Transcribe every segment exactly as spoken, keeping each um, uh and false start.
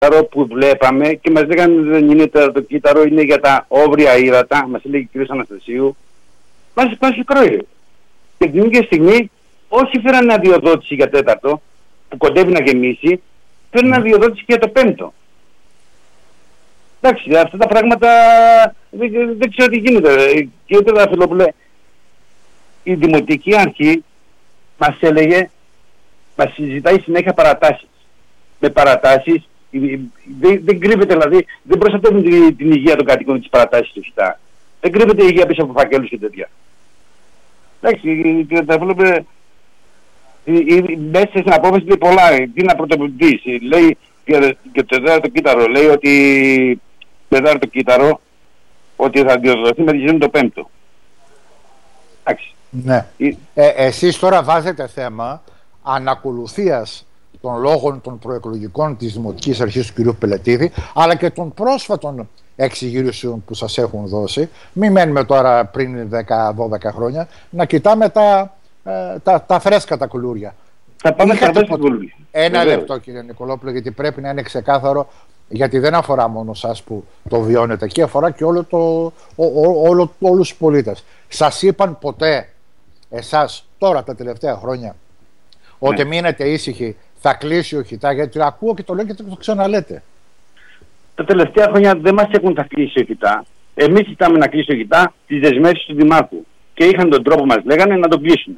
κύτταρο που βλέπαμε και μας λέγανε δεν είναι το, το κύτταρο, είναι για τα όβρια ύδατα, μας έλεγε ο κ. Αναστασίου. Μας, μας κρόει. Και την ίδια στιγμή, όσοι φέραν αδειοδότηση για τέταρτο, που κοντεύει να γεμίσει, φέρνουν αδειοδότηση και για το πέμπτο. Εντάξει, αυτά τα πράγματα δεν, δεν ξέρω τι γίνεται. Κύριε Τραφιλόπουλε, η Δημοτική Αρχή μας έλεγε, μας συζητάει συνέχεια παρατάσεις. Με παρατάσεις, δεν, δεν κρύβεται δηλαδή, δεν προστατεύουν την, την υγεία των κατοίκων της παρατάσεις του ΧΙΤΑ. Δεν κρύβεται η υγεία πίσω από φακέλους και τέτοια. Εντάξει, κύριε Τραφιλόπουλε, μέσα στην απόφαση λέει πολλά, τι να πρωτοποιητήσει. Λέει και, και το τέταρτο κύτταρο, λέει ότι το τέταρτο κύτταρο ότι θα διοδοθεί με τη ζωή το πέμπτο. Εντάξει. Ναι. Η... Ε, εσείς τώρα βάζετε θέμα ανακολουθίας των λόγων των προεκλογικών της Δημοτικής Αρχής του κ. Πελετίδη, αλλά και των πρόσφατων εξηγήσεων που σας έχουν δώσει. Μην μένουμε τώρα πριν δέκα δώδεκα χρόνια, να κοιτάμε τα, ε, τα, τα φρέσκα τα κουλούρια. Θα πάμε στα φρέσκα κουλούρια. Ένα Βεβαίως. λεπτό, κύριε Νικολόπουλο, γιατί πρέπει να είναι ξεκάθαρο, γιατί δεν αφορά μόνο σας που το βιώνετε εκεί, αφορά και όλο το, ό, ό, όλο, όλους τους πολίτες. Σας είπαν ποτέ εσάς τώρα τα τελευταία χρόνια ότι ναι. μείνετε ήσυχοι, θα κλείσει ο ΧΙΤΑ? Γιατί ακούω και το λέω και το ξαναλέτε. Τα τελευταία χρόνια δεν μας έχουν θα κλείσει ο ΧΙΤΑ. Εμείς ζητάμε να κλείσει ο ΧΙΤΑ τις δεσμεύσεις του Δημάρχου. Και είχαν τον τρόπο, μας λέγανε, να τον κλείσουν.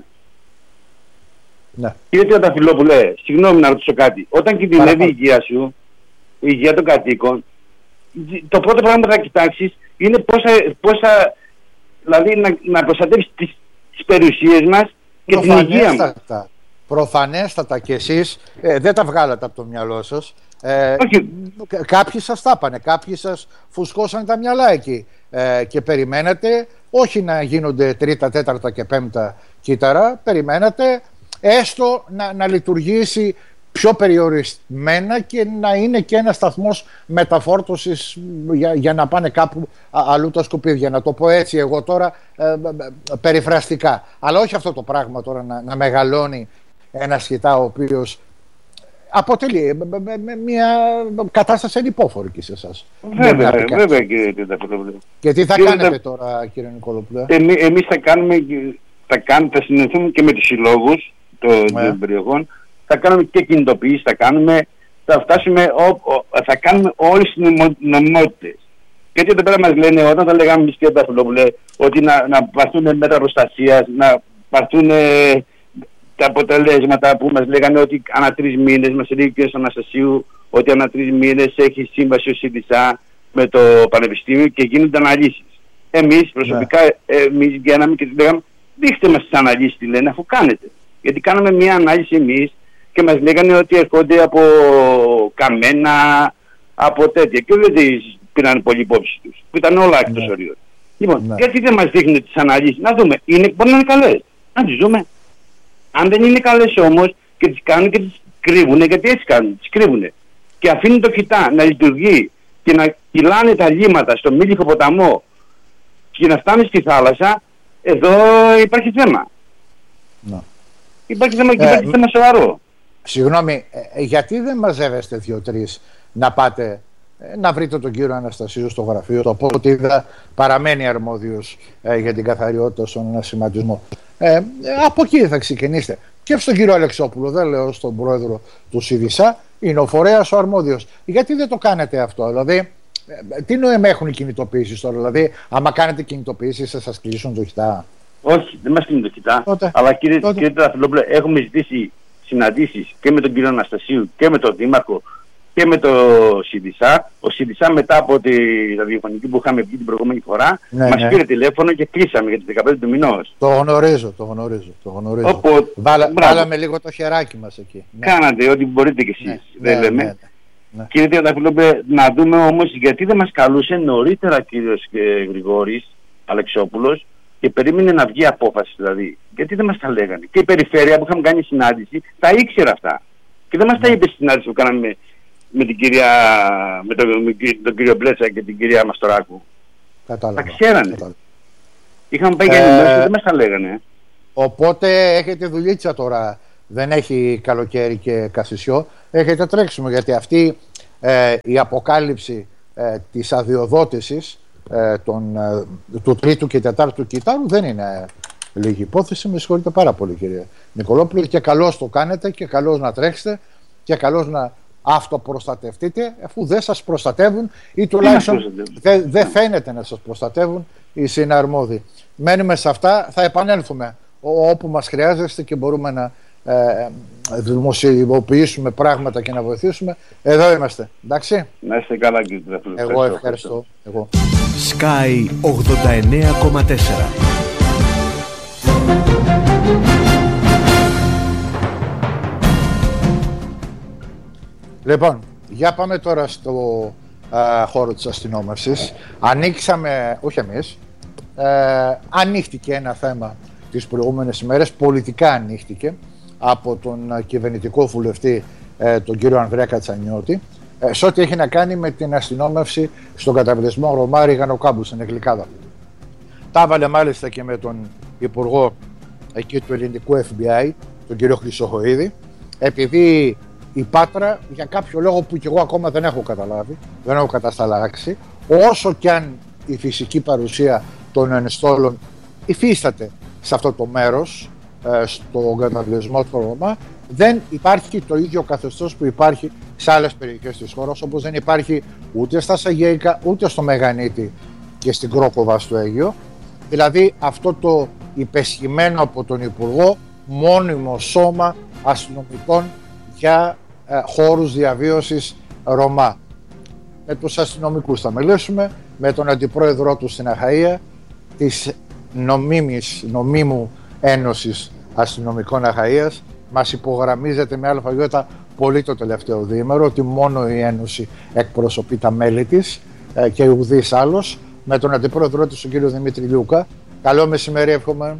Ναι. Κύριε Τριανταφυλόπουλε, συγγνώμη να ρωτήσω κάτι. Όταν κινδυνεύει η υγεία σου, η υγεία των κατοίκων, το πρώτο πράγμα που θα κοιτάξεις είναι πόσα, πόσα δηλαδή να, να προστατεύεις τις, τις περιουσίες μας και την υγεία μας. Προφανέστατα και εσείς ε, δεν τα βγάλατε από το μυαλό σας. Ε, Όχι. Κάποιοι σας τα είπανε, κάποιοι σας φουσκώσαν τα μυαλά εκεί ε, και περιμένετε όχι να γίνονται τρίτα, τέταρτα και πέμπτα κύτταρα, περιμένετε έστω να, να λειτουργήσει πιο περιορισμένα και να είναι και ένα σταθμός μεταφόρτωσης για, για να πάνε κάπου αλλού τα σκουπίδια. Να το πω έτσι εγώ τώρα ε, ε, περιφραστικά. Αλλά όχι αυτό το πράγμα τώρα να, να μεγαλώνει ένα ΧΙΤΑ ο οποίος αποτελεί μια κατάσταση ανυπόφορη και σε εσάς. Βέβαια, βέβαια κύριε Τριανταφυλόπουλε. Και τι θα κύριε κάνετε τα... τώρα κύριε Νικολόπουλε? Εμεί, εμείς θα κάνουμε, θα, κάνουμε, θα συνεχίσουμε και με τους συλλόγους των yeah. περιοχών, θα κάνουμε και κινητοποιήσεις, θα κάνουμε, θα φτάσουμε, ο, ο, θα κάνουμε όλες τις νομιμότητες. Γιατί εδώ πέρα μας λένε, όταν θα λέγαμε εμείς κύριε Τριανταφυλόπουλε, ότι να, να πάρθουν μέτρα προστασίας, να πάρθουν τα αποτελέσματα που μας λέγανε ότι ανά τρεις μήνες, μας έλεγε ο κ. Αναστασίου ότι ανά τρεις μήνες έχει σύμβαση ο ΣΥΔΙΣΑ με το Πανεπιστήμιο και γίνονται αναλύσεις. Εμείς προσωπικά, yeah. εμείς βγαίναμε και τους λέγαμε δείξτε μας τις αναλύσεις τι λένε αφού κάνετε. Γιατί κάναμε μια ανάλυση εμείς και μας λέγανε ότι έρχονται από καμένα, από τέτοια και δεν τις πήραν πολύ υπόψη τους, που ήταν όλα εκτός yeah. ορίων. Λοιπόν, yeah. γιατί δεν μας δείχνουν τις αναλύσεις, να δούμε, είναι, μπορεί να είναι καλές, να τις δούμε. Αν δεν είναι καλές όμως και τις κάνουν και τις κρύβουνε, γιατί έτσι κάνουν, τις κρύβουνε. Και αφήνουν το ΧΙΤΑ να λειτουργεί και να κυλάνε τα λίμματα στο Μήλιχο ποταμό και να φτάνει στη θάλασσα, εδώ υπάρχει θέμα. No. Υπάρχει θέμα και ε, υπάρχει θέμα σοβαρό. Συγγνώμη, ε, γιατί δεν μαζεύεστε δύο-τρεις να πάτε ε, να βρείτε τον κύριο Αναστασίου στο γραφείο, το από ό,τι είδα παραμένει αρμόδιος ε, για την καθαριότητα στον ανασηματισμό. Ε, από εκεί θα ξεκινήσετε. Και στον κύριο Αλεξόπουλο, δεν λέω στον πρόεδρο του ΣΥΔΙΣΑ, είναι ο φορέας ο αρμόδιος. Γιατί δεν το κάνετε αυτό, δηλαδή, ε, τι νόημα έχουν οι κινητοποιήσεις τώρα, δηλαδή, άμα κάνετε κινητοποιήσεις θα σας κλείσουν το ΧΙΤΑ? Όχι, δεν μας κλείνουν το ΧΙΤΑ. Τότε, αλλά κύριε, κύριε Τριανταφυλόπουλε, έχουμε ζητήσει συναντήσεις και με τον κύριο Αναστασίου και με τον Δήμαρχο και με το ΣΥΔΙΣΑ. Ο ΣΥΔΙΣΑ μετά από τη ραδιοφωνική που είχαμε βγει την προηγούμενη φορά ναι, μας ναι. πήρε τηλέφωνο και κλείσαμε για τις δεκαπέντε του μηνός. Το γνωρίζω, το γνωρίζω. Το γνωρίζω. Οπότε, Βάλα, βάλαμε λίγο το χεράκι μας εκεί. Κάνατε ό,τι μπορείτε κι εσείς. Ναι, δεν ναι, λέμε. Ναι, ναι. Κύριε Τριανταφυλόπουλε, να δούμε όμως γιατί δεν μας καλούσε νωρίτερα κύριος Γρηγόρης Αλεξόπουλος και περίμενε να βγει απόφαση δηλαδή. Γιατί δεν μας τα λέγανε. Και η περιφέρεια που είχαμε κάνει συνάντηση τα ήξερε αυτά. Και δεν μας τα είπε στη συνάντηση που κάναμε με την κυρία, με τον, με τον κύριο Μπλέτσα και την κυρία Μαστοράκου. Κατάλαβα. Τα ξέρανε. Κατάλαβα. Είχαμε πάει για ενημέρωση και δεν μας τα λέγανε. Οπότε έχετε δουλίτσα τώρα. Δεν έχει καλοκαίρι και κασισιό. Έχετε τρέξιμο γιατί αυτοί ε, η αποκάλυψη ε, της αδειοδότησης ε, των, ε, του τρίτου και τετάρτου κυτάρου δεν είναι λίγη υπόθεση. Με συγχωρείτε πάρα πολύ, κύριε Νικολόπουλε, και καλώς το κάνετε και καλώς να τρέξετε και καλώς να αυτοπροστατευτείτε, αφού δεν σας προστατεύουν ή τουλάχιστον δεν δε φαίνεται να σας προστατεύουν οι συναρμόδιοι. Μένουμε σε αυτά, θα επανέλθουμε όπου μας χρειάζεστε και μπορούμε να ε, δημοσιοποιήσουμε πράγματα και να βοηθήσουμε. Εδώ είμαστε, εντάξει. Να είστε καλά, κύριε Τρεφλού. Εγώ ευχαριστώ. Εγώ. Sky ογδόντα εννέα κόμμα τέσσερα. Λοιπόν, για πάμε τώρα στο α, χώρο της αστυνόμευσης. Ανοίξαμε, όχι εμείς, ε, ανοίχτηκε ένα θέμα τις προηγούμενες ημέρες, πολιτικά ανοίχτηκε από τον κυβερνητικό βουλευτή ε, τον κύριο Ανδρέα Κατσανιώτη, ε, σε ό,τι έχει να κάνει με την αστυνόμευση στον καταβλισμό Ρωμά Ριγανοκάμπου στην Εγκλικάδα. Τα έβαλε μάλιστα και με τον υπουργό εκεί του ελληνικού εφ μπι άι, τον κύριο Χρυσοχοΐδη, επειδή η Πάτρα, για κάποιο λόγο που κι εγώ ακόμα δεν έχω καταλάβει, δεν έχω κατασταλάξει, όσο κι αν η φυσική παρουσία των ενστόλων υφίσταται σε αυτό το μέρος, ε, στον καταβλισμό του Ρωμά, δεν υπάρχει το ίδιο καθεστώς που υπάρχει σε άλλες περιοχές της χώρας, όπως δεν υπάρχει ούτε στα Σαγέικα, ούτε στο Μεγανίτη και στην Κρόκοβα στο Αίγιο. Δηλαδή αυτό το υπεσχημένο από τον Υπουργό μόνιμο σώμα αστυνομικών για ε, χώρους διαβίωσης Ρωμά. Με τους αστυνομικούς θα μιλήσουμε, με τον αντιπρόεδρό του στην Αχαΐα, της νομίμης, νομίμου Ένωσης Αστυνομικών Αχαΐας. Μας υπογραμμίζεται με αλφαγιώτα πολύ το τελευταίο διήμερο ότι μόνο η Ένωση εκπροσωπεί τα μέλη της ε, και ουδής άλλος. Με τον αντιπρόεδρό της, τον κύριο Δημήτρη Λιούκα. Καλό μεσημέρι, εύχομαι.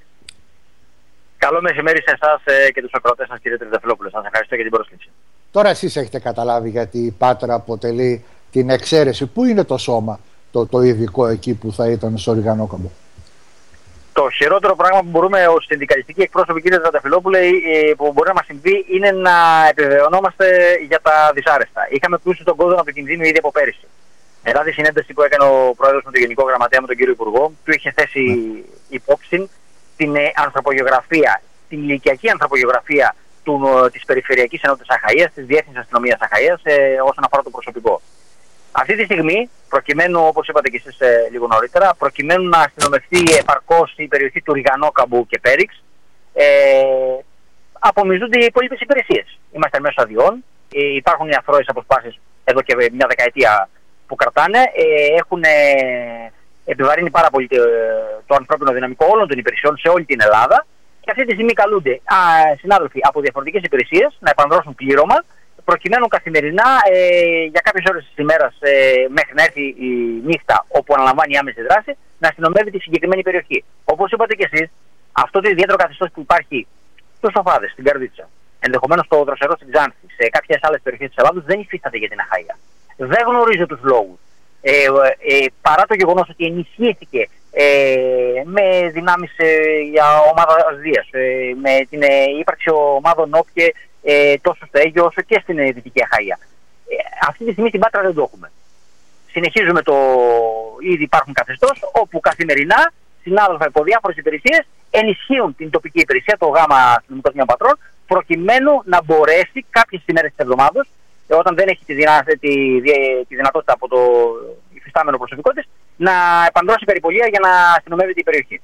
Καλό μεσημέρι σε εσάς και τους ακροατές σας, κύριε Τριδεφλόπουλε. Σας ευχαριστώ για την πρόσκληση. Τώρα εσείς έχετε καταλάβει γιατί η Πάτρα αποτελεί την εξαίρεση. Πού είναι το σώμα, το, το ειδικό εκεί που θα ήταν στο Ριγανόκαμπο? Το χειρότερο πράγμα που μπορούμε ως συνδικαλιστικοί εκπρόσωποι, κύριε Τριδεφλόπουλε, που μπορεί να μας συμβεί είναι να επιβεβαιωνόμαστε για τα δυσάρεστα. Είχαμε πλούσει τον κόδωνα του κινδύνου ήδη από πέρυσι. Μετά τη συνέντευξη που έκανε ο πρόεδρος με τον Γενικό Γραμματέα, με τον κύριο Υπουργό, του είχε θέσει υπόψη την ανθρωπογεωγραφία, την ηλικιακή ανθρωπογεωγραφία της Περιφερειακής Ενότητας Αχαΐας, της Διεύθυνσης Αστυνομίας Αχαΐας, ε, όσον αφορά το προσωπικό. Αυτή τη στιγμή, προκειμένου, όπως είπατε και εσείς ε, λίγο νωρίτερα, προκειμένου να αστυνομευτεί επαρκώς η περιοχή του Ριγανόκαμπου και Πέριξ, ε, απομυζούνται οι υπόλοιπες υπηρεσίες. Είμαστε μέσω αδειών, ε, υπάρχουν οι αθρώες αποσπάσεις εδώ και μια δεκαετία που κρατάνε, ε, έχουν ε, επιβαρύνει πάρα πολύ το, το ανθρώπινο δυναμικό όλων των υπηρεσιών σε όλη την Ελλάδα και αυτή τη στιγμή καλούνται α, συνάδελφοι από διαφορετικές υπηρεσίες να επανδρώσουν πλήρωμα προκειμένου καθημερινά ε, για κάποιες ώρες της ημέρας ε, μέχρι να έρθει η νύχτα όπου αναλαμβάνει η άμεση δράση να αστυνομεύει τη συγκεκριμένη περιοχή. Όπως είπατε και εσείς, αυτό το ιδιαίτερο καθεστώς που υπάρχει στους Σοφάδες, στην Καρδίτσα, ενδεχομένως στο Δροσερό στην Ξάνθη, σε κάποιες άλλες περιοχές της Ελλάδας δεν υφίσταται για την Αχαΐα. Δεν γνωρίζω τους λόγους. Ε, ε, παρά το γεγονός ότι ενισχύθηκε ε, με δυνάμεις ε, για ομάδα Ασδίας, ε, με την ε, ύπαρξη ομάδων όποιε ε, τόσο στο Αίγιο όσο και στην ε, Δυτική Αχαΐα. Ε, αυτή τη στιγμή στην Πάτρα δεν το έχουμε. Συνεχίζουμε το ήδη υπάρχουν καθεστώς όπου καθημερινά συνάδελφοι από διάφορες υπηρεσίες ενισχύουν την τοπική υπηρεσία, το ΓΑΜΑ Αστυνομικό Τμήμα Πατρών, προκειμένου να μπορέσει κάποιες ημέρες της εβδομάδας, όταν δεν έχει τη, δυνα... τη... τη δυνατότητα από το υφιστάμενο προσωπικό της, να επανδρώσει περιπολία για να αστυνομεύει την περιοχή.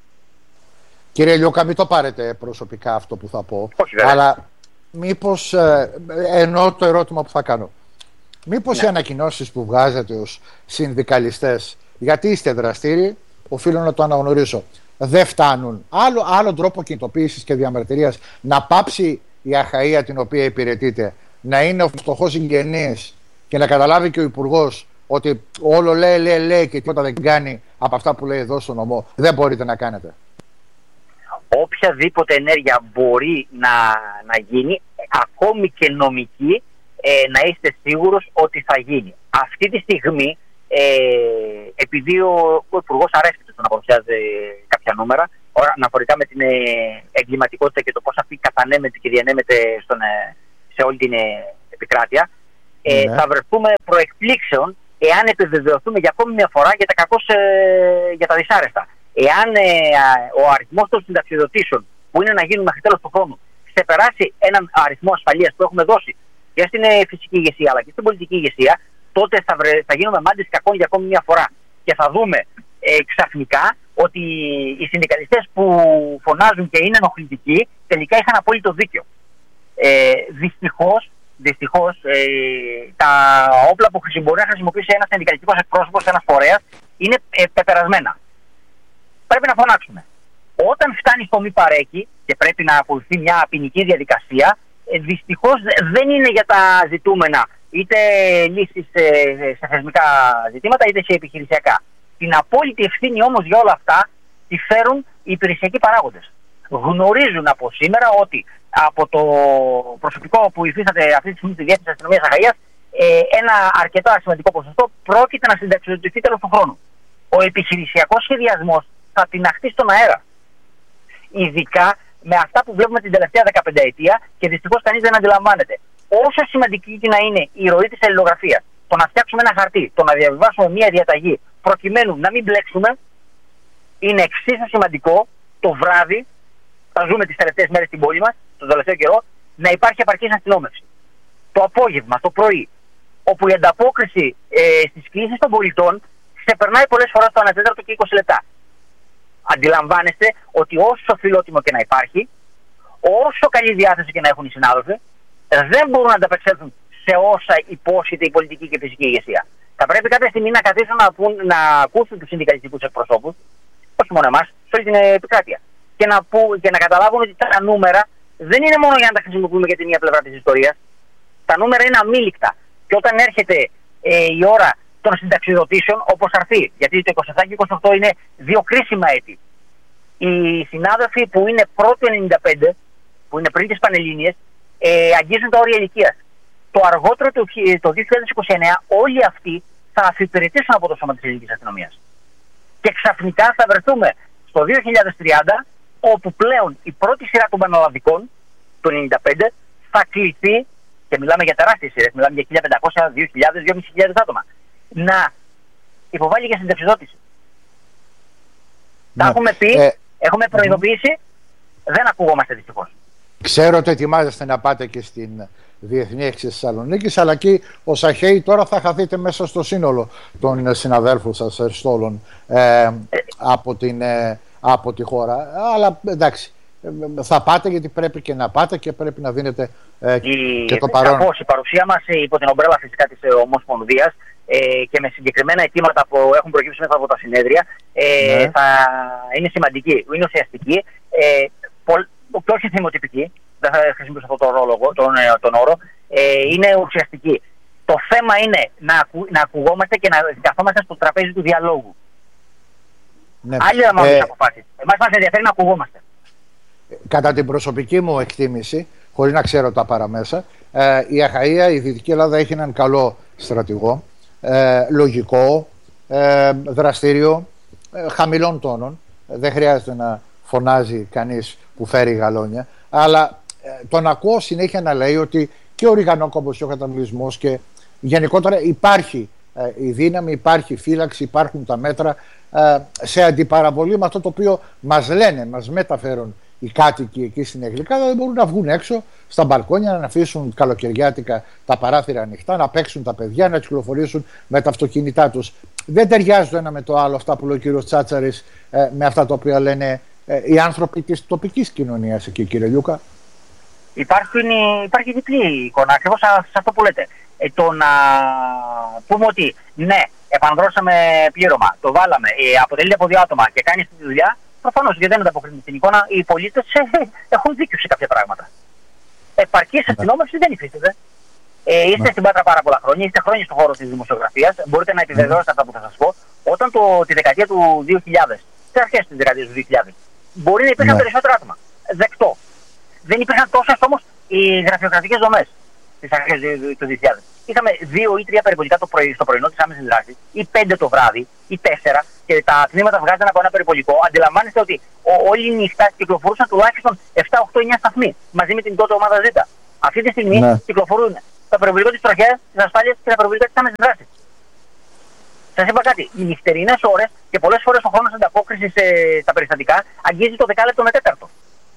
Κύριε Λιούκα, μην το πάρετε προσωπικά αυτό που θα πω. Όχι, βέβαια. Αλλά μήπως, ε, εννοώ το ερώτημα που θα κάνω. Μήπως ναι. οι ανακοινώσεις που βγάζετε ως συνδικαλιστές, γιατί είστε δραστήριοι, οφείλω να το αναγνωρίσω, δεν φτάνουν. Άλλο, άλλο τρόπο κινητοποίησης και διαμαρτυρίας να πάψει η Αχαΐα την οποία υπηρετείτε, να είναι ο φτωχός συγγενής και να καταλάβει και ο Υπουργός ότι όλο λέει, λέει, λέει και τίποτα δεν κάνει από αυτά που λέει εδώ στο νομό. Δεν μπορείτε να κάνετε. Οποιαδήποτε ενέργεια μπορεί να, να γίνει, ακόμη και νομική, ε, να είστε σίγουρος ότι θα γίνει. Αυτή τη στιγμή, ε, επειδή ο, ο Υπουργός αρέσκεται στο να παρουσιάζει κάποια νούμερα, αναφορικά με την ε, εγκληματικότητα και το πώς αυτή κατανέμεται και διανέμεται στον, ε, σε όλη την ε, επικράτεια, Ε, ναι. Θα βρεθούμε προεκπλήξεων εάν επιβεβαιωθούμε για ακόμη μια φορά για τα, κακώς, ε, για τα δυσάρεστα. Εάν ε, ο αριθμός των συνταξιοδοτήσεων που είναι να γίνουν μέχρι τέλος του χρόνου ξεπεράσει έναν αριθμό ασφαλείας που έχουμε δώσει και στην φυσική ηγεσία αλλά και στην πολιτική ηγεσία, τότε θα, βρε, θα γίνουμε μάντες κακών για ακόμη μια φορά. Και θα δούμε ε, ξαφνικά ότι οι συνδικαλιστές που φωνάζουν και είναι ενοχλητικοί τελικά είχαν απόλυτο δίκιο. Ε, δυστυχώς, δυστυχώς ε, τα όπλα που μπορεί να χρησιμοποιήσει ένας συνδικαλιστικός εκπρόσωπος, ένας φορέας, είναι ε, πεπερασμένα. Πρέπει να φωνάξουμε. Όταν φτάνει στο μη παρέκει και πρέπει να ακολουθεί μια ποινική διαδικασία, ε, δυστυχώς δεν είναι για τα ζητούμενα είτε λύσεις σε, σε θεσμικά ζητήματα είτε σε επιχειρησιακά. Την απόλυτη ευθύνη όμως για όλα αυτά τη φέρουν οι υπηρεσιακοί παράγοντες. Γνωρίζουν από σήμερα ότι από το προσωπικό που υφίσταται αυτή τη στιγμή στη Διεύθυνση Αστυνομίας Αχαΐας ε, ένα αρκετά σημαντικό ποσοστό πρόκειται να συνταξιοδοτηθεί τέλος του χρόνου. Ο επιχειρησιακός σχεδιασμός θα τιναχτεί στον αέρα. Ειδικά με αυτά που βλέπουμε την τελευταία δεκαπενταετία και δυστυχώς κανείς δεν αντιλαμβάνεται. Όσο σημαντική και να είναι η ροή της αλληλογραφίας, το να φτιάξουμε ένα χαρτί, το να διαβιβάσουμε μια διαταγή προκειμένου να μην μπλέξουμε, είναι εξίσου σημαντικό το βράδυ, θα ζούμε τις τελευταίες μέρες στην πόλη μας, τον τελευταίο καιρό, να υπάρχει επαρκής αστυνόμευση. Το απόγευμα, το πρωί, όπου η ανταπόκριση ε, στις κλήσεις των πολιτών ξεπερνάει πολλές φορές το ένα τέταρτο και είκοσι λεπτά. Αντιλαμβάνεστε ότι όσο φιλότιμο και να υπάρχει, όσο καλή διάθεση και να έχουν οι συνάδελφοι, δεν μπορούν να ανταπεξέλθουν σε όσα υπόσχεται η πολιτική και η φυσική ηγεσία. Θα πρέπει κάποια στιγμή να καθίσουν να, πούν, να ακούσουν τους συνδικαλιστικούς εκπροσώπους, όχι μόνο εμάς, σε όλη την επικράτεια. Και να, που, και να καταλάβουν ότι τα νούμερα δεν είναι μόνο για να τα χρησιμοποιούμε για την μία πλευρά της ιστορίας. Τα νούμερα είναι αμήλικτα. Και όταν έρχεται ε, η ώρα των συνταξιδοτήσεων, όπως θα έρθει, γιατί το είκοσι επτά και είκοσι οκτώ είναι δύο κρίσιμα έτη. Οι συνάδελφοι που είναι πρώτο ενενήντα πέντε, που είναι πριν τις Πανελλήνιες, ε, αγγίζουν τα όρια ηλικίας. Το αργότερο το, το δύο χιλιάδες είκοσι εννέα όλοι αυτοί θα αφιπηρετήσουν από το σώμα της ελληνικής αστυνομίας. Και ξαφνικά θα βρεθούμε στο δύο χιλιάδες τριάντα, όπου πλέον η πρώτη σειρά των πανελλαδικών, το ενενήντα πέντε, θα κληθεί, και μιλάμε για τεράστιες σειρές, μιλάμε για χίλια πεντακόσια, δύο χιλιάδες, δύο χιλιάδες πεντακόσια άτομα, να υποβάλει για συνταξιδότηση. Ναι. Τα έχουμε πει, ε, έχουμε προειδοποιήσει, mm. δεν ακουγόμαστε δυστυχώς. Ξέρω ότι ετοιμάζεστε να πάτε και στην Διεθνή Έκθεση Θεσσαλονίκης, αλλά και ως Αχαίοι τώρα θα χαθείτε μέσα στο σύνολο των συναδέλφων σας ερστόλων ε, ε, από, την, ε, από τη χώρα. Αλλά εντάξει, θα πάτε γιατί πρέπει και να πάτε και πρέπει να δίνετε ε, η, και το παρόν. Σαφώς, η παρουσία μας υπό την ομπρέλα φυσικά της Ομοσπονδίας ε, και με συγκεκριμένα αιτήματα που έχουν προκύψει μέσα από τα συνέδρια ε, ναι. θα είναι σημαντική, είναι ουσιαστική ε, πολ, και όχι θυμοτυπική. Δεν θα χρησιμοποιήσω αυτό τον, ρόλο, τον, τον όρο, ε, είναι ουσιαστική. Το θέμα είναι να, ακου, να ακουγόμαστε και να καθόμαστε στο τραπέζι του διαλόγου. Ναι. Άλλοι δεν μάθουν τις αποφάσεις. Εμάς μας ενδιαφέρει να ακουγόμαστε. Κατά την προσωπική μου εκτίμηση, χωρίς να ξέρω τα παραμέσα, ε, η Αχαΐα, η Δυτική Ελλάδα έχει έναν καλό στρατηγό, ε, λογικό, ε, δραστήριο, ε, χαμηλών τόνων. Δεν χρειάζεται να φωνάζει κανείς που φέρει γαλόνια, αλλά τον ακούω συνέχεια να λέει ότι και ο ριγανόκομπος και ο καταβλισμός και γενικότερα υπάρχει ε, η δύναμη, υπάρχει η φύλαξη, υπάρχουν τα μέτρα ε, σε αντιπαραβολή με αυτό το οποίο μας λένε, μας μεταφέρουν οι κάτοικοι εκεί στην Εγλικάδα. Δεν μπορούν να βγουν έξω στα μπαλκόνια, να αφήσουν καλοκαιριάτικα τα παράθυρα ανοιχτά, να παίξουν τα παιδιά, να κυκλοφορήσουν με τα αυτοκίνητά τους. Δεν ταιριάζει το ένα με το άλλο αυτά που λέει ο κύριος Τσάτσαρης ε, με αυτά τα οποία λένε ε, οι άνθρωποι της τοπικής κοινωνίας εκεί, κύριε Λιούκα. Υπάρχει, υπάρχει διπλή εικόνα, ακριβώς σε αυτό που λέτε. Ε, το να πούμε ότι ναι, επανδρώσαμε πλήρωμα, το βάλαμε, ε, αποτελείται από δύο άτομα και κάνει αυτή τη δουλειά, προφανώς γιατί δεν ανταποκρίνεται στην εικόνα, οι πολίτες ε, έχουν δίκιο σε κάποια πράγματα. Επαρκής αστυνόμευση δεν υφίσταται. Ε, είστε ναι. στην Πάτρα πάρα πολλά χρόνια, είστε χρόνια στον χώρο της δημοσιογραφίας, μπορείτε να επιβεβαιώσετε αυτά που θα σας πω. Όταν το, τη δεκαετία του δύο χιλιάδες, στις αρχές της δεκαετίας του δύο χιλιάδες, μπορεί να υπήρχαν ναι. περισσότερα άτομα. Δεκτό. Δεν υπήρχαν τόσες όμως οι γραφειοκρατικές δομές στις αρχές του δύο χιλιάδες. Είχαμε δύο ή τρία περιπολικά το πρωί, στο πρωινό της άμεσης δράσης, ή πέντε το βράδυ, ή τέσσερα, και τα τμήματα βγάζαν από ένα περιπολικό. Αντιλαμβάνεστε ότι όλη η νύχτα κυκλοφορούσαν τουλάχιστον επτά, οκτώ, εννιά σταθμοί μαζί με την τότε ομάδα Z. Αυτή τη στιγμή ναι. κυκλοφορούν το περιβολικό της τροχιάς, της ασφάλειας και τα περιβολικά της άμεσης δράσης. Σας είπα κάτι, οι νυχτερινές ώρες και πολλές φορές ο χρόνος ανταπόκρισης ε, στα περιστατικά αγγίζει το δεκάλεπτο με τέταρτο.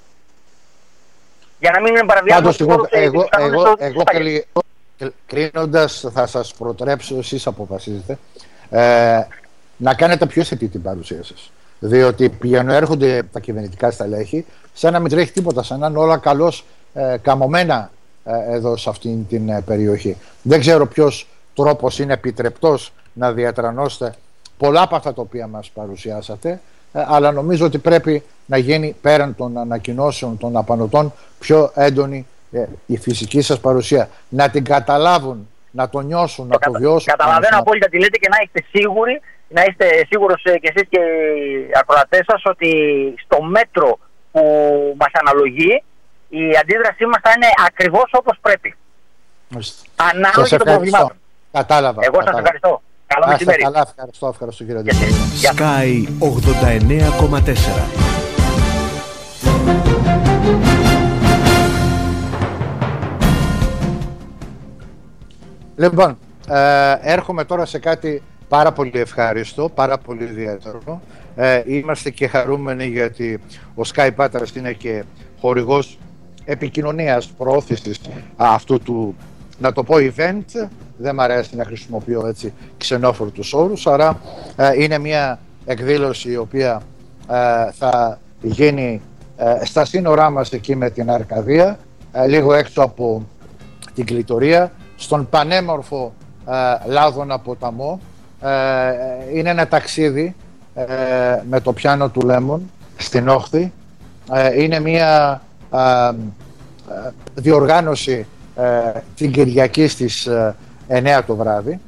Για να μην παραβιάζουμε τους όρους ε, εγώ, τους κανόνες εγώ, της εγώ τελει... κρίνοντας, θα σας προτρέψω, εσείς αποφασίζετε, ε, να κάνετε πιο θετή την παρουσία σας. Διότι πηγαίνουν, έρχονται τα κυβερνητικά στελέχη, σαν να μην τρέχει τίποτα, σαν να είναι όλα καλώς ε, καμωμένα ε, εδώ σε αυτήν την ε, περιοχή. Δεν ξέρω ποιος τρόπος είναι επιτρεπτός να διατρανώσετε πολλά από αυτά τα οποία μας παρουσιάσατε, ε, αλλά νομίζω ότι πρέπει να γίνει πέραν των ανακοινώσεων των απανωτών πιο έντονη ε, η φυσική σας παρουσία. Να την καταλάβουν, να το νιώσουν, να το βιώσουν. Καταλαβαίνω απόλυτα τι λέτε και να είστε σίγουροι, να είστε σίγουρος και εσείς και οι ακροατές σας ότι στο μέτρο που μας αναλογεί η αντίδρασή μας θα είναι ακριβώς όπως πρέπει. Ανάλογα των προβλημάτων. Κατάλαβα. Εγώ σας ευχαριστώ. Καλό μεσημέρι. Καλά, ευχαριστώ, ευχαριστώ κύριε Ντέλη. Sky ογδόντα εννέα κόμμα τέσσερα. Λοιπόν, ε, έρχομαι τώρα σε κάτι πάρα πολύ ευχάριστο, πάρα πολύ ιδιαίτερο. Ε, είμαστε και χαρούμενοι γιατί ο Sky Pattras είναι και χορηγός επικοινωνίας, προώθησης αυτού του, να το πω, event. Δεν μ' αρέσει να χρησιμοποιώ έτσι ξενόφορτους όρους, άρα ε, είναι μια εκδήλωση η οποία ε, θα γίνει ε, στα σύνορά μας εκεί με την Αρκαδία, ε, λίγο έξω από την Κλειτορία, στον πανέμορφο ε, Λάδωνα ποταμό. Ε, είναι ένα ταξίδι ε, με το πιάνο του Λέμον στην όχθη. Ε, είναι μια ε, ε, διοργάνωση ε, την Κυριακή στις ε, εννιά το βράδυ.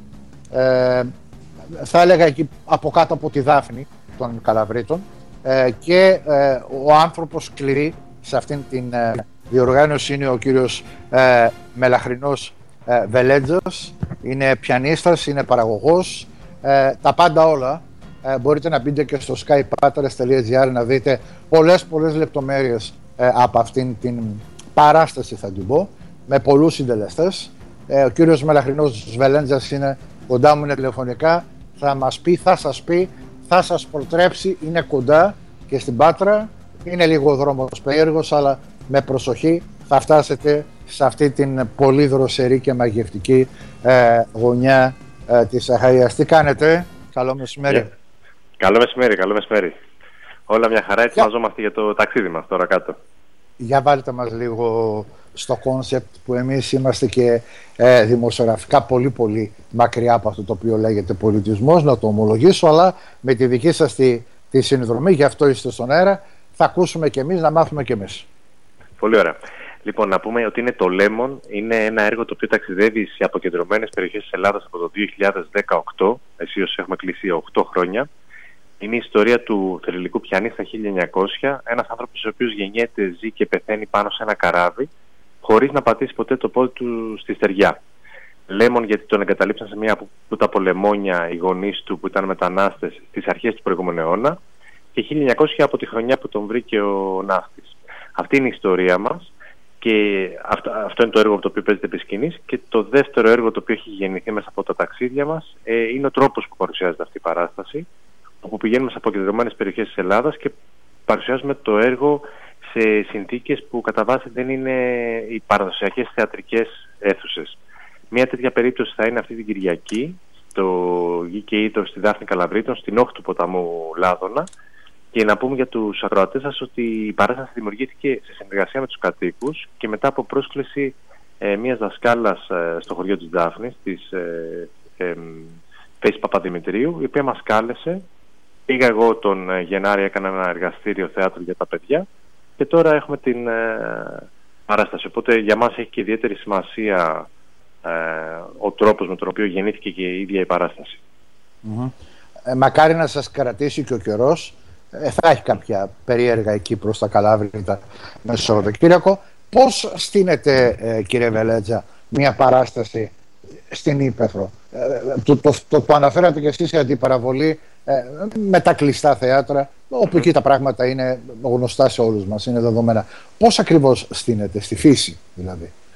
Ε, θα έλεγα εκεί από κάτω από τη Δάφνη των Καλαβρίτων, ε, και ε, ο άνθρωπος σκληρή σε αυτήν την ε, διοργάνωση είναι ο κύριος ε, Μελαχρινός ε, Βελέτζας. Είναι πιανίστας, είναι παραγωγός, ε, τα πάντα όλα. Ε, μπορείτε να μπείτε και στο sky pattras τελεία gr να δείτε πολλές πολλές λεπτομέρειες ε, από αυτήν την παράσταση, θα την πω, με πολλούς συντελεστές. Ε, ο κύριος Μελαχρινός Βελέτζας είναι κοντά μου, είναι τηλεφωνικά, θα μας πει, θα σας πει, θα σας προτρέψει, είναι κοντά και στην Πάτρα. Είναι λίγο ο δρόμος περίεργος, αλλά με προσοχή θα φτάσετε σε αυτή την πολύ δροσερή και μαγευτική ε, γωνιά ε, της Αχαΐας. Τι κάνετε? Καλό μεσημέρι. Yeah. Καλό μεσημέρι, καλό μεσημέρι. Όλα μια χαρά, ετοιμαζόμαστε yeah. για το ταξίδι μας τώρα κάτω. Για βάλτε μας λίγο στο κόνσεπτ που εμείς είμαστε και ε, δημοσιογραφικά πολύ πολύ μακριά από αυτό το οποίο λέγεται πολιτισμός, να το ομολογήσω, αλλά με τη δική σας τη, τη συνδρομή, γι' αυτό είστε στον αέρα, θα ακούσουμε και εμείς, να μάθουμε και εμείς. Πολύ ωραία. Λοιπόν, να πούμε ότι είναι το Lemon, είναι ένα έργο το οποίο ταξιδεύει σε αποκεντρωμένες περιοχές της Ελλάδας από το δύο χιλιάδες δεκαοκτώ, αισίως έχουμε κλείσει οκτώ χρόνια. Είναι η ιστορία του θρυλικού πιανί στα χίλια εννιακόσια, ένας άνθρωπος ο οποίος γεννιέται, ζει και πεθαίνει πάνω σε ένα καράβι, χωρίς να πατήσει ποτέ το πόδι του στη στεριά. Lemon γιατί τον εγκαταλείψαν σε μια από τα πολεμόνια οι γονείς του που ήταν μετανάστες στις αρχές του προηγούμενου αιώνα, και χίλια εννιακόσια από τη χρονιά που τον βρήκε ο ναύτης. Αυτή είναι η ιστορία μας και αυτό, αυτό είναι το έργο το οποίο παίζεται επί σκηνής, και το δεύτερο έργο το οποίο έχει γεννηθεί μέσα από τα ταξίδια μας ε, είναι ο τρόπος που παρουσιάζεται αυτή η παράσταση, όπου πηγαίνουμε σε αποκεντρωμένες περιοχές της Ελλάδας και παρουσιάζουμε το έργο σε συνθήκες που κατά βάση δεν είναι οι παραδοσιακές θεατρικές αίθουσες. Μια τέτοια περίπτωση θα είναι αυτή την Κυριακή στο Γη και Ήττο στη Δάφνη Καλαβρίτων, στην όχθη του ποταμού Λάδωνα. Και να πούμε για τους ακροατές σας ότι η παράσταση δημιουργήθηκε σε συνεργασία με τους κατοίκους και μετά από πρόσκληση ε, μιας δασκάλας ε, στο χωριό της Δάφνης, της ε, ε, Φέης Παπαδημητρίου, η οποία μας κάλεσε. Πήγα εγώ τον ε, Γενάρη, έκανα ένα εργαστήριο θεάτρου για τα παιδιά και τώρα έχουμε την ε, παράσταση. Οπότε για μας έχει και ιδιαίτερη σημασία ε, ο τρόπος με τον οποίο γεννήθηκε και η ίδια η παράσταση. Mm-hmm. Ε, μακάρι να σας κρατήσει και ο καιρός. Ε, θα έχει κάποια περίεργα εκεί προς τα Καλάβρητα μέσα στο Σαββατοκύριακο. Πώς στείνεται, ε, κύριε Βελέτζα, μια παράσταση στην Ύπαιθρο? Ε, το, το, το, το αναφέρατε και εσείς, η αντιπαραβολή ε, με τα κλειστά θέατρα, όπου εκεί τα πράγματα είναι γνωστά σε όλους μας, είναι δεδομένα. Πώς ακριβώς στείνεται, στη φύση δηλαδή?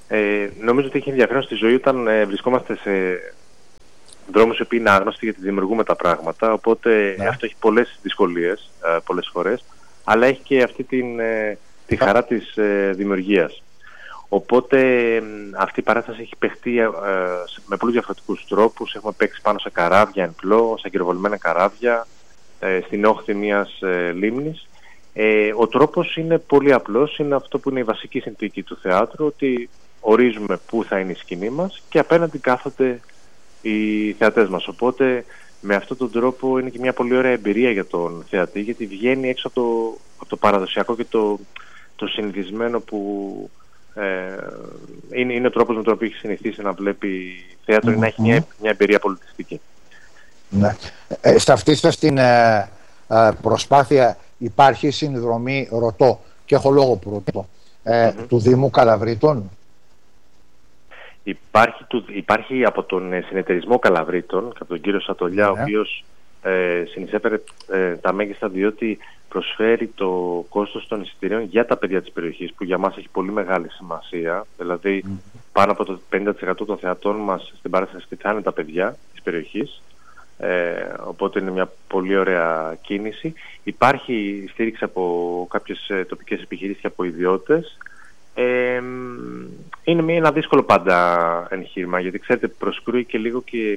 Ε, νομίζω ότι έχει ενδιαφέρον στη ζωή όταν ε, βρισκόμαστε σε δρόμους που είναι άγνωστοι γιατί δημιουργούμε τα πράγματα, οπότε ναι. αυτό έχει πολλές δυσκολίες ε, πολλές φορές, αλλά έχει και αυτή την, ε, τη χαρά της ε, δημιουργίας. Οπότε αυτή η παράσταση έχει παιχτεί ε, με πολλούς διαφορετικούς τρόπους. Έχουμε παίξει πάνω σε καράβια εν πλώ, σε αγκυροβολημένα καράβια, ε, στην όχθη μιας ε, λίμνης. Ε, ο τρόπος είναι πολύ απλός, είναι αυτό που είναι η βασική συνθήκη του θεάτρου, ότι ορίζουμε πού θα είναι η σκηνή μας και απέναντι κάθονται οι θεατές μας. Οπότε με αυτόν τον τρόπο είναι και μια πολύ ωραία εμπειρία για τον θεατή, γιατί βγαίνει έξω από το, από το παραδοσιακό και το, το συνηθισμένο που ε, είναι, είναι ο τρόπος με τον οποίο έχει συνηθίσει να βλέπει θέατρο ή mm-hmm. να έχει μια, μια εμπειρία πολιτιστική. Ναι. Ε, σε αυτή σας την ε, ε, προσπάθεια υπάρχει συνδρομή, ρωτώ, και έχω λόγο που ρωτώ, ε, mm-hmm. του Δήμου Καλαβρίτων? Υπάρχει, του, υπάρχει από τον ε, συνεταιρισμό Καλαβρίτων και από τον κύριο Σατολιά, yeah. ο οποίος ε, συνεισέφερε ε, τα μέγιστα, διότι προσφέρει το κόστος των εισιτηρίων για τα παιδιά της περιοχής, που για μας έχει πολύ μεγάλη σημασία. Δηλαδή mm. πάνω από το πενήντα τοις εκατό των θεατών μας στην παράσταση θα είναι τα παιδιά της περιοχής, ε, οπότε είναι μια πολύ ωραία κίνηση. Υπάρχει στήριξη από κάποιες ε, τοπικές επιχειρήσεις και από ιδιώτες. Ε, είναι μια, ένα δύσκολο πάντα εγχείρημα, γιατί ξέρετε προσκρούει και λίγο και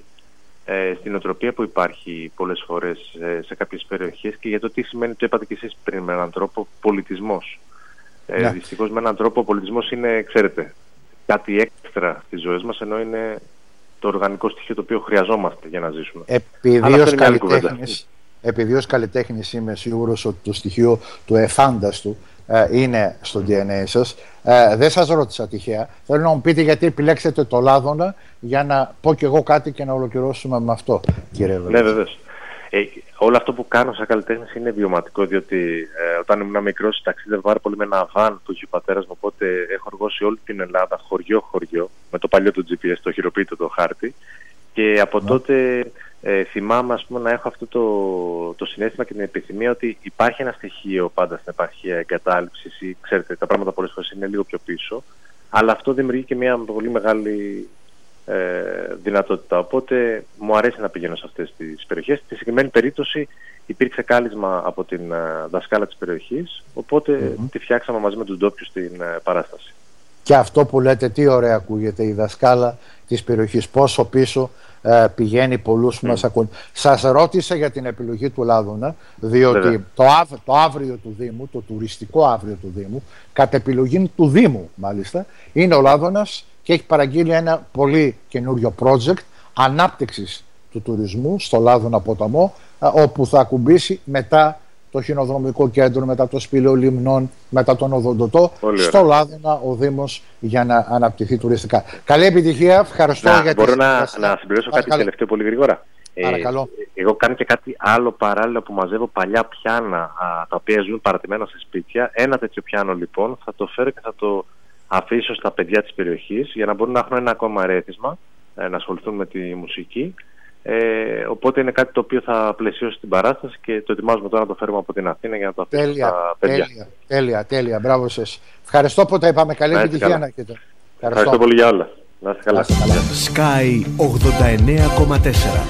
ε, στην οτροπία που υπάρχει πολλές φορές ε, σε κάποιες περιοχές και για το τι σημαίνει, το είπατε και εσείς πριν, με έναν τρόπο πολιτισμός. Ε, yeah. Δυστυχώς με έναν τρόπο ο πολιτισμός είναι, ξέρετε, κάτι έξτρα στις ζωές μας, ενώ είναι το οργανικό στοιχείο το οποίο χρειαζόμαστε για να ζήσουμε. Επειδή ως καλλιτέχνης, επειδή ως καλλιτέχνης είμαι σίγουρος ότι το στοιχείο του εφάνταστου ε, είναι στο ντι εν έι σας. Ε, δεν σας ρώτησα τυχαία. Θέλω να μου πείτε γιατί επιλέξετε το Λάδωνα, για να πω κι εγώ κάτι και να ολοκληρώσουμε με αυτό, κύριε Βελέτζη. Ναι, βεβαίως. Ε, όλο αυτό που κάνω σαν καλλιτέχνης είναι βιωματικό, διότι ε, όταν ήμουν μικρός ταξίδευα πάρα πολύ με ένα βαν που είχε ο πατέρας μου, οπότε έχω οργώσει όλη την Ελλάδα χωριό-χωριό με το παλιό του τζι πι ες, το χειροποίητο το χάρτη, και από ναι. τότε ε, θυμάμαι, ας πούμε, να έχω αυτό το, το συναίσθημα και την επιθυμία ότι υπάρχει ένα στοιχείο πάντα στην επαρχία εγκατάλειψης, ή ξέρετε, τα πράγματα πολλές φορές είναι λίγο πιο πίσω, αλλά αυτό δημιουργεί και μια πολύ μεγάλη ε, δυνατότητα. Οπότε μου αρέσει να πηγαίνω σε αυτές τις περιοχές. Στη συγκεκριμένη περίπτωση υπήρξε κάλεσμα από την uh, δασκάλα της περιοχής, οπότε mm-hmm. τη φτιάξαμε μαζί με τους ντόπιους στην uh, παράσταση. Και αυτό που λέτε, τι ωραία ακούγεται, η δασκάλα της περιοχής, πόσο πίσω ε, πηγαίνει, πολλούς που mm. μας ακούν. Σας ρώτησα για την επιλογή του Λάδωνα, διότι το, αυ, το αύριο του Δήμου, το τουριστικό αύριο του Δήμου, κατ' επιλογή του Δήμου μάλιστα, είναι ο Λάδωνας και έχει παραγγείλει ένα πολύ καινούριο project ανάπτυξης του τουρισμού στο Λάδωνα ποταμό, όπου θα ακουμπήσει μετά το χινοδρομικό κέντρο, μετά το σπήλαιο λιμνών, μετά τον Οδοντοτό, στο Λάδωνα ο Δήμος, για να αναπτυχθεί τουριστικά. Καλή επιτυχία, ευχαριστώ να, για μπορώ να, να συμπληρώσω κάτι τελευταίο πολύ γρήγορα. Ε, εγώ κάνω και κάτι άλλο παράλληλα, που μαζεύω παλιά πιάνα α, τα οποία ζουν παρατημένα σε σπίτια. Ένα τέτοιο πιάνο λοιπόν θα το φέρω και θα το αφήσω στα παιδιά της περιοχής, για να μπορούν να έχουν ένα ακόμα ερέθισμα, ε, να ασχοληθούν με τη μουσική. Ε, οπότε είναι κάτι το οποίο θα πλαισιώσει την παράσταση και το ετοιμάζουμε τώρα να το φέρουμε από την Αθήνα για να το αφήσουμε τέλεια, στα παιδιά. Τέλεια, τέλεια, τέλεια. Μπράβο σας. Ευχαριστώ που τα είπαμε. Καλή επιτυχία να έχετε. Ευχαριστώ. Ευχαριστώ πολύ για όλα. Να είστε καλά. καλά. Sky ογδόντα εννέα κόμμα τέσσερα.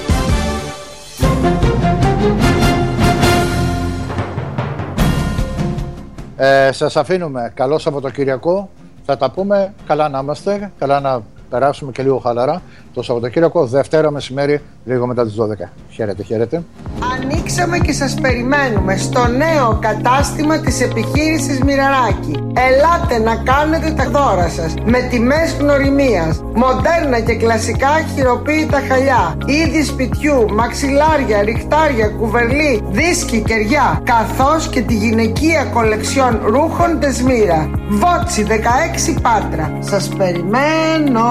Ε, σας αφήνουμε. Καλό Σαββατοκύριακο. Θα τα πούμε. Καλά να είμαστε. Καλά να περάσουμε και λίγο χαλαρά το Σαββατοκύριακο, Δευτέρα μεσημέρι, λίγο μετά τις δώδεκα. Χαίρετε, χαίρετε. Ανοίξαμε και σας περιμένουμε στο νέο κατάστημα της επιχείρησης Μοιραράκη. Ελάτε να κάνετε τα δώρα σας με τιμές γνωριμίας, μοντέρνα και κλασικά χειροποίητα χαλιά, είδη σπιτιού, μαξιλάρια, ριχτάρια, κουβερλί, δίσκοι, κεριά, καθώς και τη γυναικεία κολεξιόν ρούχων Τεσμύρα. Βότσι δεκαέξι Πάτρα. Σας περιμένω.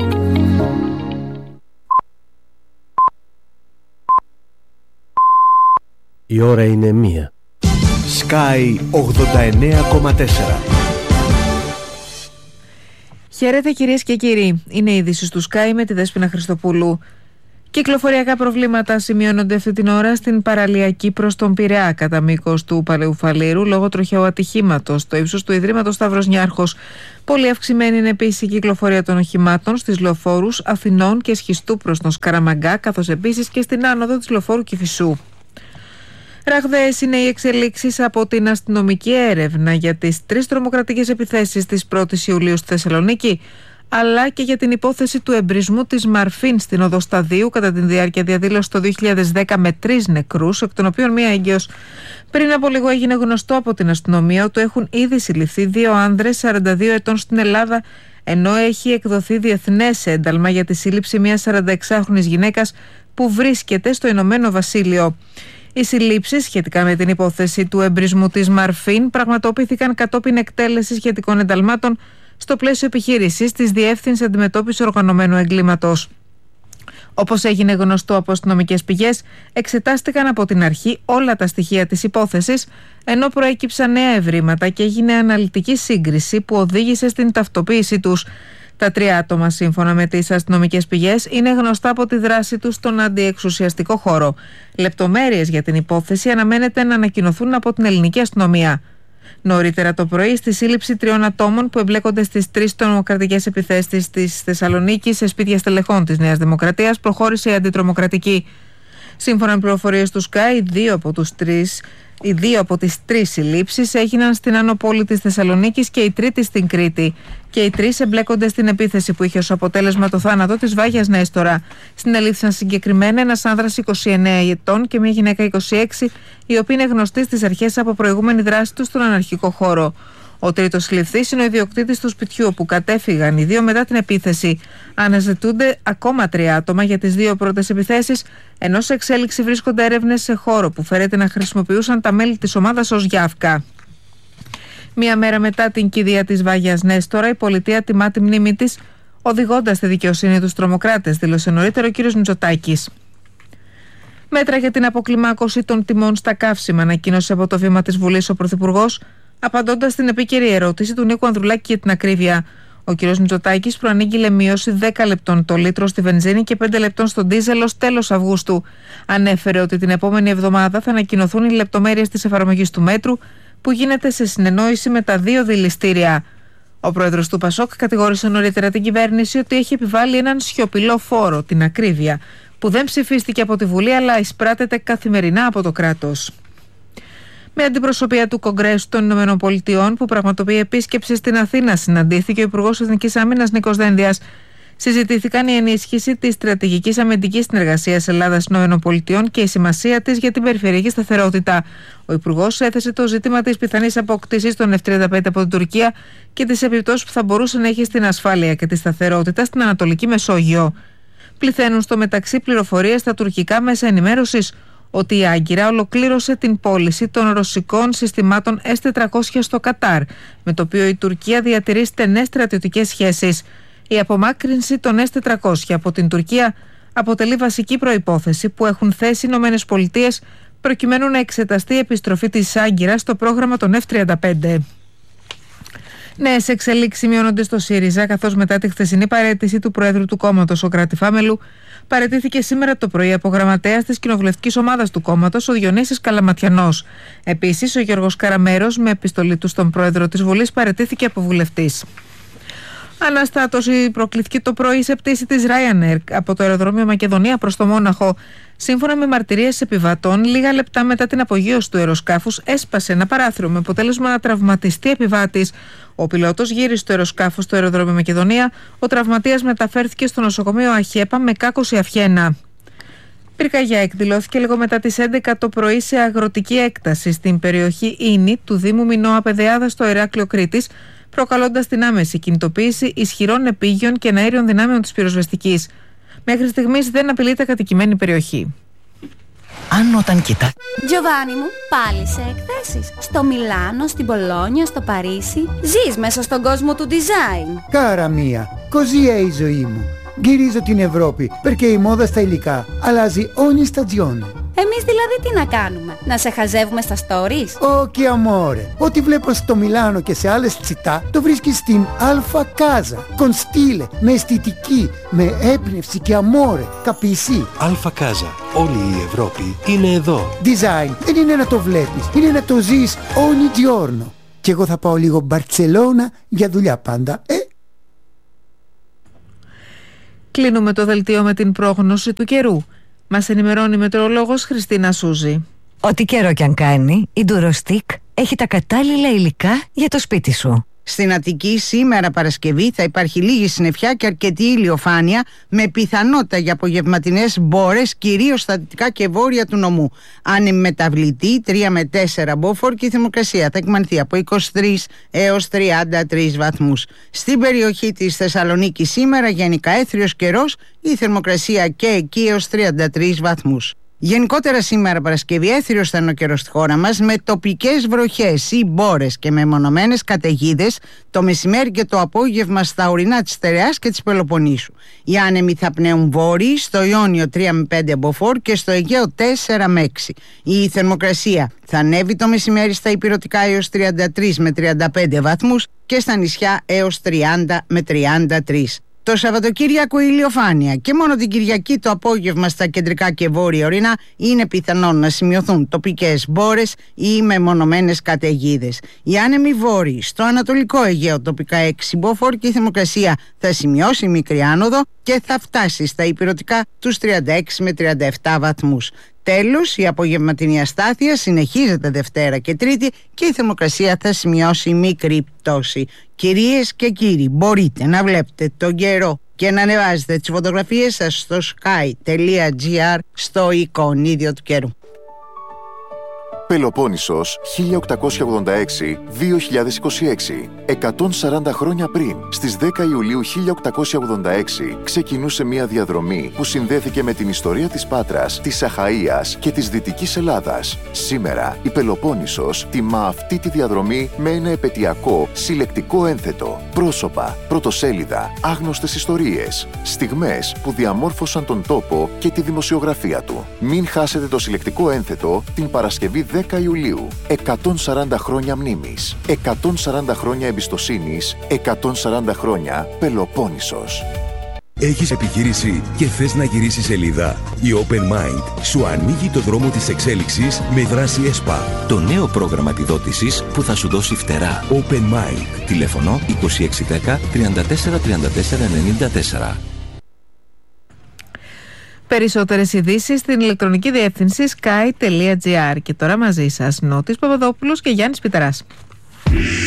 Η ώρα είναι μία. Sky ογδόντα εννέα κόμμα τέσσερα. Χαίρετε κυρίες και κύριοι. Είναι η είδηση του Sky με τη Δέσποινα Χριστοπούλου. Κυκλοφοριακά προβλήματα σημειώνονται αυτή την ώρα στην παραλιακή προς τον Πειραιά κατά μήκος του Παλαιουφαλήρου λόγω τροχαίου ατυχήματος στο ύψος του Ιδρύματος Σταύρος Νιάρχος. Πολύ αυξημένη είναι επίσης η κυκλοφορία των οχημάτων στις λεωφόρους Αθηνών και Σχιστού προς τον Σκαραμαγκά, καθώς επίσης και στην άνοδο της λεωφόρου Κηφισού. Ραγδαίες είναι οι εξελίξεις από την αστυνομική έρευνα για τις τρεις τρομοκρατικές επιθέσεις της πρώτης Ιουλίου στη Θεσσαλονίκη, αλλά και για την υπόθεση του εμπρισμού της Μαρφίν στην οδό Σταδίου κατά τη διάρκεια διαδήλωσης το δύο χιλιάδες δέκα με τρεις νεκρούς, εκ των οποίων μία έγκυος. Πριν από λίγο έγινε γνωστό από την αστυνομία ότι έχουν ήδη συλληφθεί δύο άνδρες σαράντα δύο ετών στην Ελλάδα, ενώ έχει εκδοθεί διεθνές ένταλμα για τη σύλληψη μιας σαρανταεξάχρονης γυναίκας που βρίσκεται στο Ηνωμένο Βασίλειο. Οι συλλήψεις σχετικά με την υπόθεση του εμπρισμού της Μαρφίν πραγματοποιήθηκαν κατόπιν εκτέλεσης σχετικών ενταλμάτων στο πλαίσιο επιχείρησης της Διεύθυνσης Αντιμετώπισης Οργανωμένου Εγκλήματος. Όπως έγινε γνωστό από αστυνομικές πηγές, εξετάστηκαν από την αρχή όλα τα στοιχεία της υπόθεσης, ενώ προέκυψαν νέα ευρήματα και έγινε αναλυτική σύγκριση που οδήγησε στην ταυτοποίησή τους. Τα τρία άτομα, σύμφωνα με τις αστυνομικές πηγές, είναι γνωστά από τη δράση τους στον αντιεξουσιαστικό χώρο. Λεπτομέρειες για την υπόθεση αναμένεται να ανακοινωθούν από την ελληνική αστυνομία. Νωρίτερα το πρωί, στη σύλληψη τριών ατόμων που εμπλέκονται στις τρεις τρομοκρατικές επιθέσεις της Θεσσαλονίκης σε σπίτια στελεχών της Νέας Δημοκρατίας, προχώρησε η αντιτρομοκρατική. Σύμφωνα με πληροφορίες του Sky, δύο από τους τρεις, οι δύο από τις τρεις συλλήψεις έγιναν στην άνω πόλη της Θεσσαλονίκης και η τρίτη στην Κρήτη. Και οι τρεις εμπλέκονται στην επίθεση που είχε ως αποτέλεσμα το θάνατο της Βάγιας Νέστορα. Συνελήφθησαν συγκεκριμένα ένας άνδρας είκοσι εννέα ετών και μια γυναίκα είκοσι έξι, οι οποίοι είναι γνωστοί στις αρχές από προηγούμενη δράση τους στον αναρχικό χώρο. Ο τρίτος συλληφθής είναι ο ιδιοκτήτης του σπιτιού όπου κατέφυγαν οι δύο μετά την επίθεση. Αναζητούνται ακόμα τρία άτομα για τις δύο πρώτες επιθέσεις, ενώ σε εξέλιξη βρίσκονται έρευνες σε χώρο που φέρεται να χρησιμοποιούσαν τα μέλη της ομάδας ως γιάφκα. Μία μέρα μετά την κηδεία της Βάγιας Νέστορα, η πολιτεία τιμά τη μνήμη της, οδηγώντας στη δικαιοσύνη τους τρομοκράτες, δήλωσε νωρίτερα ο κ. Μητσοτάκης. Μέτρα για την αποκλιμάκωση των τιμών στα καύσιμα ανακοίνωσε από το βήμα της Βουλής ο Πρωθυπουργός, απαντώντας στην επίκαιρη ερώτηση του Νίκου Ανδρουλάκη για την ακρίβεια. Ο κ. Μητσοτάκης προανήγγειλε μείωση δέκα λεπτών το λίτρο στη βενζίνη και πέντε λεπτών στον ντίζελ ως τέλος Αυγούστου. Ανέφερε ότι την επόμενη εβδομάδα θα ανακοινωθούν οι λεπτομέρειες της εφαρμογής του μέτρου, που γίνεται σε συνεννόηση με τα δύο δηληστήρια. Ο πρόεδρος του Πασόκ κατηγόρησε νωρίτερα την κυβέρνηση ότι έχει επιβάλει έναν σιωπηλό φόρο, την ακρίβεια, που δεν ψηφίστηκε από τη Βουλή αλλά εισπράτεται καθημερινά από το κράτος. Με αντιπροσωπεία του Κογκρέσου των Ηνωμένων Πολιτειών, που πραγματοποιεί επίσκεψη στην Αθήνα, συναντήθηκε ο Υπουργός Εθνικής Άμυνας Νίκος Δένδιας. Συζητήθηκαν η ενίσχυση της στρατηγικής αμυντικής συνεργασίας Ελλάδα-Ηνωμένων Πολιτειών και η σημασία της για την περιφερειακή σταθερότητα. Ο Υπουργός έθεσε το ζήτημα της πιθανής απόκτησης των εφ τριάντα πέντε από την Τουρκία και τις επιπτώσεις που θα μπορούσε να έχει στην ασφάλεια και τη σταθερότητα στην Ανατολική Μεσόγειο. Πληθαίνουν στο μεταξύ πληροφορίες στα τουρκικά μέσα ενημέρωσης ότι η Άγκυρα ολοκλήρωσε την πώληση των ρωσικών συστημάτων ες τετρακόσια στο Κατάρ, με το οποίο η Τουρκία διατηρεί στενές στρατιωτικές σχέσεις. Η απομάκρυνση των ες τετρακόσια από την Τουρκία αποτελεί βασική προϋπόθεση που έχουν θέσει οι Ηνωμένες Πολιτείες προκειμένου να εξεταστεί η επιστροφή της Άγκυρας στο πρόγραμμα των εφ τριάντα πέντε. Νέες εξελίξεις σημειώνονται στο ΣΥΡΙΖΑ, καθώς μετά τη χθεσινή παραίτηση του Προέδρου του κόμματος, ο Κρατιφάμελου, παραιτήθηκε σήμερα το πρωί από γραμματέας της κοινοβουλευτικής ομάδας του κόμματος, ο Διονύσης Καλαματιανός. Επίσης, ο Γιώργος Καραμέρος, με επιστολή του στον Πρόεδρο της Βουλής, παραιτήθηκε από βουλευτής. Αναστάτωση προκλήθηκε το πρωί σε πτήση της Ryanair από το αεροδρόμιο Μακεδονία προς το Μόναχο. Σύμφωνα με μαρτυρίες επιβατών, λίγα λεπτά μετά την απογείωση του αεροσκάφους έσπασε ένα παράθυρο με αποτέλεσμα να τραυματιστεί επιβάτης. Ο πιλότος γύρισε το αεροσκάφος στο αεροδρόμιο Μακεδονία. Ο τραυματίας μεταφέρθηκε στο νοσοκομείο Αχέπα με κάκωση αυχένα. Πυρκαγιά εκδηλώθηκε λίγο μετά τις έντεκα το πρωί σε αγροτική έκταση στην περιοχή Ίνη του Δήμου Μινώα Πεδεάδα στο Ηράκλειο Κρήτης, προκαλώντας την άμεση κινητοποίηση ισχυρών επίγειων και εναέριων δυνάμεων της πυροσβεστικής. Μέχρι στιγμής δεν απειλείται κατοικημένη περιοχή. Αν όταν κοιτά... Giovanni μου, πάλι σε εκθέσεις. Στο Μιλάνο, στην Πολόνια, στο Παρίσι. Ζεις μέσα στον κόσμο του design. Cara mia, così è η ζωή μου. Γυρίζω την Ευρώπη, perché η μόδα στα υλικά αλλάζει ogni stagione. Εμείς δηλαδή τι να κάνουμε, να σε χαζεύουμε στα stories? Οκ, αμόρε. Ό,τι βλέπω στο Μιλάνο και σε άλλες τσιτά το βρίσκεις στην Αλφα Κάζα. Κονστήλε, με αισθητική, με έμπνευση και αμόρε. Καπισί. Αλφα Κάζα. Όλη η Ευρώπη είναι εδώ. Design δεν είναι να το βλέπεις, είναι να το ζεις ogni giorno. Και εγώ θα πάω λίγο Μπαρτσελώνα για δουλειά πάντα, ε. Κλείνουμε το δελτίο με την πρόγνωση του καιρού. Μας ενημερώνει η μετεωρολόγος Χριστίνα Σούζη. Ό,τι καιρό κι αν κάνει, η Ντουροστίκ έχει τα κατάλληλα υλικά για το σπίτι σου. Στην Αττική σήμερα Παρασκευή θα υπάρχει λίγη συννεφιά και αρκετή ηλιοφάνεια με πιθανότητα για απογευματινές μπόρες κυρίως στα δυτικά και βόρεια του νομού. Άνεμη μεταβλητή τρία με τέσσερα μποφόρ και η θερμοκρασία θα εκμανθεί από είκοσι τρεις έως τριάντα τρεις βαθμούς. Στην περιοχή της Θεσσαλονίκης σήμερα γενικά έθριος καιρός, η θερμοκρασία και εκεί έως τριάντα τρεις βαθμούς. Γενικότερα σήμερα Παρασκευή έθριος θα είναι ο καιρός στη χώρα μας με τοπικές βροχές ή μπόρες και με μονομένες καταιγίδες το μεσημέρι και το απόγευμα στα ορεινά της Στερεάς και της Πελοποννήσου. Οι άνεμοι θα πνέουν βόρειοι, στο Ιόνιο τρία με πέντε μποφόρ και στο Αιγαίο τέσσερα με έξι. Η θερμοκρασία θα ανέβει το μεσημέρι στα ηπειρωτικά έως τριάντα τρεις με τριάντα πέντε βαθμούς και στα νησιά έως τριάντα με τριάντα τρεις. Το Σαββατοκύριακο ηλιοφάνεια και μόνο την Κυριακή το απόγευμα στα κεντρικά και βόρεια ορεινά είναι πιθανόν να σημειωθούν τοπικές μπόρες ή μεμονωμένες καταιγίδες. Οι άνεμοι βόρειοι στο Ανατολικό Αιγαίο τοπικά έξι μποφόρ και η θερμοκρασία θα σημειώσει μικρή άνοδο και θα φτάσει στα ηπειρωτικά τους τριάντα έξι με τριάντα επτά βαθμούς. Τέλος, η απογευματινή αστάθεια συνεχίζεται Δευτέρα και Τρίτη και η θερμοκρασία θα σημειώσει μικρή πτώση. Κυρίες και κύριοι, μπορείτε να βλέπετε τον καιρό και να ανεβάζετε τις φωτογραφίες σας στο sky τελεία gr στο εικονίδιο του καιρού. Πελοπόννησος χίλια οκτακόσια ογδόντα έξι με δύο χιλιάδες είκοσι έξι. εκατόν σαράντα χρόνια πριν, στις δέκα Ιουλίου χίλια οκτακόσια ογδόντα έξι, ξεκινούσε μια διαδρομή που συνδέθηκε με την ιστορία της Πάτρας, της Αχαΐας και της Δυτικής Ελλάδας. Σήμερα, η Πελοπόννησος τιμά αυτή τη διαδρομή με ένα επετειακό, συλλεκτικό ένθετο. Πρόσωπα, πρωτοσέλιδα, άγνωστες ιστορίες, στιγμές που διαμόρφωσαν τον τόπο και τη δημοσιογραφία του. Μην χάσετε το συλλεκτικό ένθετο την Παρασκευή δέκα Ιουλίου. εκατόν σαράντα χρόνια μνήμης, εκατόν σαράντα χρόνια εμπιστοσύνης, εκατόν σαράντα χρόνια Πελοπόννησος. Έχεις επιχείρηση και θες να γυρίσεις σελίδα? Η Open Mind σου ανοίγει το δρόμο της εξέλιξης με δράση ΕΣΠΑ. Το νέο πρόγραμμα επιδότησης που θα σου δώσει φτερά. Open Mind. Τηλέφωνο είκοσι έξι δέκα τριάντα τέσσερα τριάντα τέσσερα ενενήντα τέσσερα. Περισσότερες ειδήσεις στην ηλεκτρονική διεύθυνση sky τελεία gr. Και τώρα μαζί σας Νότης Παπαδόπουλος και Γιάννης Πιταράς.